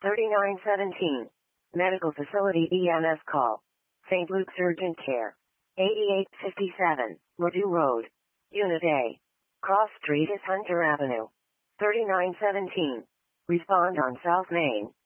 3917. Medical Facility EMS call. St. Luke's Urgent Care. 8857. Ladue Road. Unit A. Cross Street is Hunter Avenue. 3917. Respond on South Main.